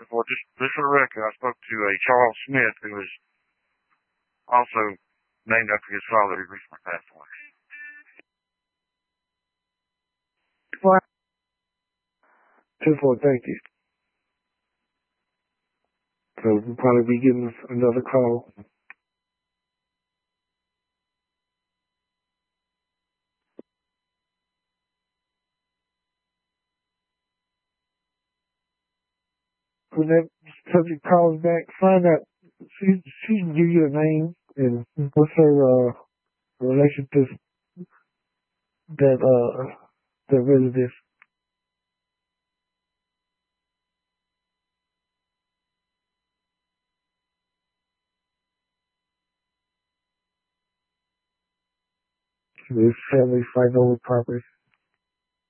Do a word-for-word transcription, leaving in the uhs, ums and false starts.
Well, just, just for the record, I spoke to a Charles Smith, who was also named after his father, who recently passed away. ten four, thank you. So we'll probably be getting another call. When that subject calls back, find out, she, she can give you a name and what's her uh, relation to that, uh, that resident. His family fighting over property.